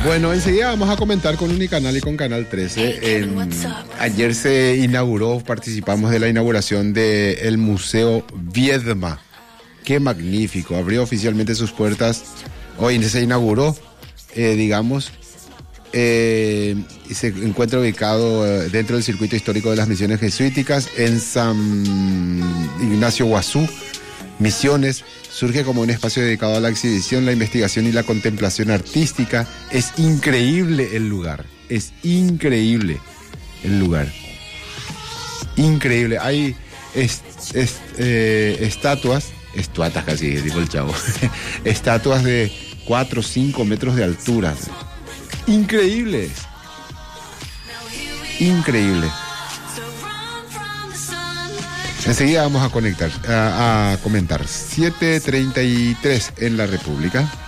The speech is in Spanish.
Bueno, enseguida vamos a comentar con Unicanal y con Canal 13. Ayer se inauguró, participamos de la inauguración del Museo Viedma. Qué magnífico, abrió oficialmente sus puertas. Hoy se inauguró, y se encuentra ubicado dentro del circuito histórico de las misiones jesuíticas en San Ignacio Guazú, Misiones. Surge como un espacio dedicado a la exhibición, la investigación y la contemplación artística. Es increíble el lugar, es increíble el lugar. Increíble, hay estatuas casi, dijo el chavo, estatuas de 4 o 5 metros de altura. Increíbles. Increíble. Enseguida vamos a comentar 7:33 en la República.